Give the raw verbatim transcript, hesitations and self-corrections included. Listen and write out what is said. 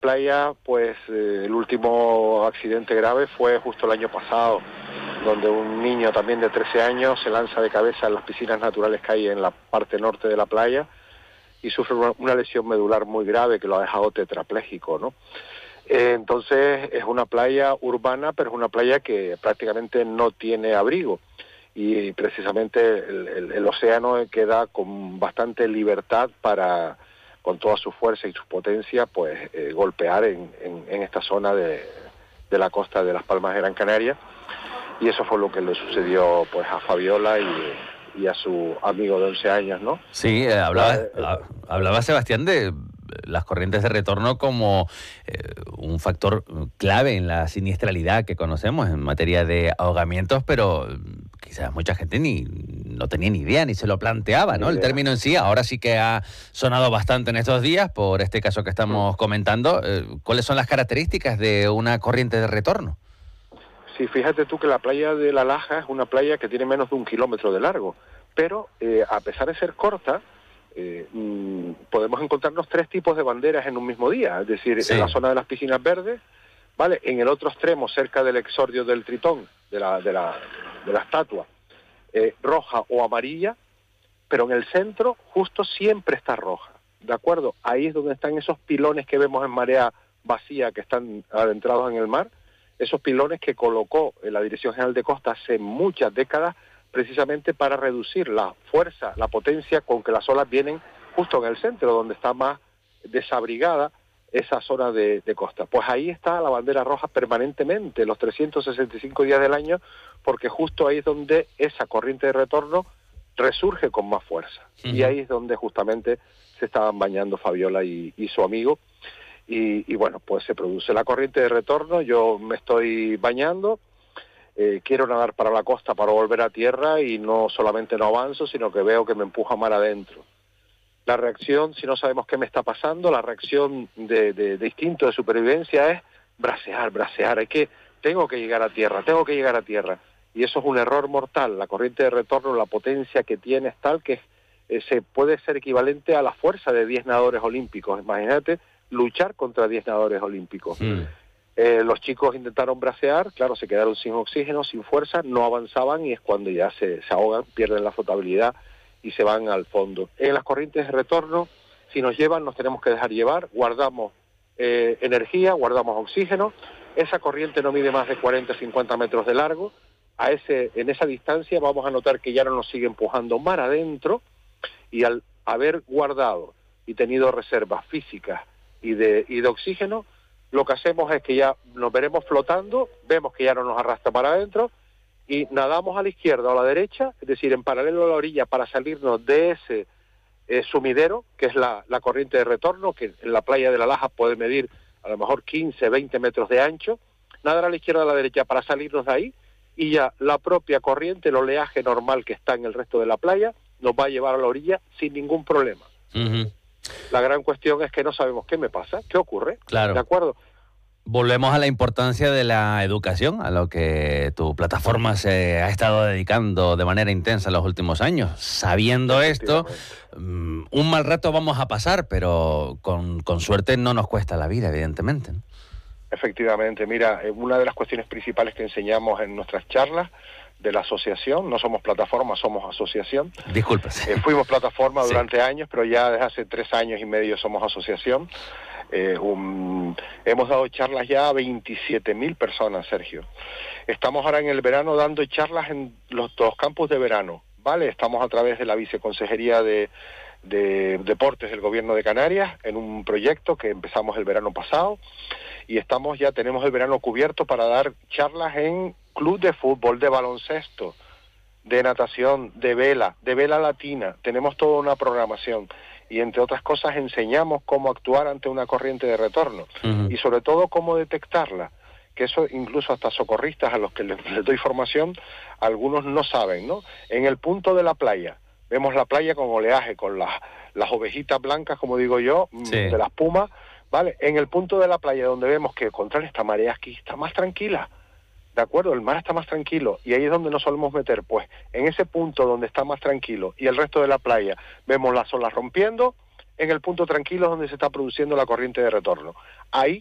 playa, pues eh, el último accidente grave fue justo el año pasado, donde un niño también de trece años se lanza de cabeza en las piscinas naturales que hay en la parte norte de la playa y sufre una, una lesión medular muy grave que lo ha dejado tetrapléjico, ¿no? Eh, entonces es una playa urbana, pero es una playa que prácticamente no tiene abrigo y precisamente el, el, el océano queda con bastante libertad para, con toda su fuerza y su potencia, pues eh, golpear en, en, en esta zona de, de la costa de Las Palmas de Gran Canaria. Y eso fue lo que le sucedió pues a Fabiola y, y a su amigo de once años, ¿no? Sí, eh, hablaba, Eh, eh, hablaba Sebastián de las corrientes de retorno como eh, un factor clave en la siniestralidad que conocemos en materia de ahogamientos, pero quizás mucha gente ni no tenía ni idea, ni se lo planteaba, ¿no? El término en sí ahora sí que ha sonado bastante en estos días por este caso que estamos comentando. Eh, ¿Cuáles son las características de una corriente de retorno? Sí, fíjate tú que la playa de La Laja es una playa que tiene menos de un kilómetro de largo, pero eh, a pesar de ser corta, eh, mmm, podemos encontrarnos tres tipos de banderas en un mismo día, es decir, sí. En la zona de las piscinas verdes, ¿vale? En el otro extremo, cerca del exordio del Tritón, de la, de la, de la estatua, eh, roja o amarilla, pero en el centro justo siempre está roja, ¿de acuerdo? Ahí es donde están esos pilones que vemos en marea vacía, que están adentrados en el mar, esos pilones que colocó la Dirección General de Costa hace muchas décadas precisamente para reducir la fuerza, la potencia con que las olas vienen justo en el centro, donde está más desabrigada esa zona de, de costa. Pues ahí está la bandera roja permanentemente, los trescientos sesenta y cinco días del año, porque justo ahí es donde esa corriente de retorno resurge con más fuerza. Uh-huh. Y ahí es donde justamente se estaban bañando Fabiola y, y su amigo. Y, y bueno, pues se produce la corriente de retorno, yo me estoy bañando, eh, quiero nadar para la costa para volver a tierra y no solamente no avanzo, sino que veo que me empuja mar adentro. La reacción, si no sabemos qué me está pasando, la reacción de, de, de instinto de supervivencia es bracear, bracear, es que tengo que llegar a tierra, tengo que llegar a tierra. Y eso es un error mortal, la corriente de retorno, la potencia que tiene es tal que eh, se puede ser equivalente a la fuerza de diez nadadores olímpicos, imagínate, luchar contra diez nadadores olímpicos. Mm. Eh, los chicos intentaron bracear, claro, se quedaron sin oxígeno, sin fuerza, no avanzaban y es cuando ya se, se ahogan, pierden la flotabilidad y se van al fondo. En las corrientes de retorno, si nos llevan, nos tenemos que dejar llevar, guardamos eh, energía, guardamos oxígeno, esa corriente no mide más de cuarenta a cincuenta metros de largo, a ese, en esa distancia vamos a notar que ya no nos sigue empujando mar adentro y al haber guardado y tenido reservas físicas y de, y de oxígeno, lo que hacemos es que ya nos veremos flotando, vemos que ya no nos arrastra para adentro y nadamos a la izquierda o a la derecha, es decir, en paralelo a la orilla para salirnos de ese eh, sumidero, que es la, la corriente de retorno, que en la playa de La Laja puede medir a lo mejor quince, veinte metros de ancho, nadar a la izquierda o a la derecha para salirnos de ahí y ya la propia corriente, el oleaje normal que está en el resto de la playa, nos va a llevar a la orilla sin ningún problema. Uh-huh. La gran cuestión es que no sabemos qué me pasa, qué ocurre, claro. ¿De acuerdo? Volvemos a la importancia de la educación, a lo que tu plataforma se ha estado dedicando de manera intensa en los últimos años. Sabiendo esto, um, un mal rato vamos a pasar, pero con, con suerte no nos cuesta la vida, evidentemente, ¿no? Efectivamente, mira, una de las cuestiones principales que enseñamos en nuestras charlas de la asociación, no somos plataforma, somos asociación. Disculpe. Eh, fuimos plataforma durante sí. años, pero ya desde hace tres años y medio somos asociación. Eh, un, hemos dado charlas ya a veintisiete mil personas, Sergio. Estamos ahora en el verano dando charlas en los dos campus de verano, ¿vale? Estamos a través de la Viceconsejería de, de Deportes del Gobierno de Canarias en un proyecto que empezamos el verano pasado y estamos ya, tenemos el verano cubierto para dar charlas en club de fútbol, de baloncesto, de natación, de vela, de vela latina. Tenemos toda una programación y entre otras cosas enseñamos cómo actuar ante una corriente de retorno uh-huh. y sobre todo cómo detectarla, que eso incluso hasta socorristas a los que les, les doy formación, algunos no saben, ¿no? En el punto de la playa, vemos la playa con oleaje, con las, las ovejitas blancas, como digo yo, sí. de las pumas, ¿vale? En el punto de la playa donde vemos que, contrario, esta marea aquí está más tranquila, ¿de acuerdo? El mar está más tranquilo y ahí es donde nos solemos meter, pues en ese punto donde está más tranquilo y el resto de la playa vemos las olas rompiendo, en el punto tranquilo donde se está produciendo la corriente de retorno. Ahí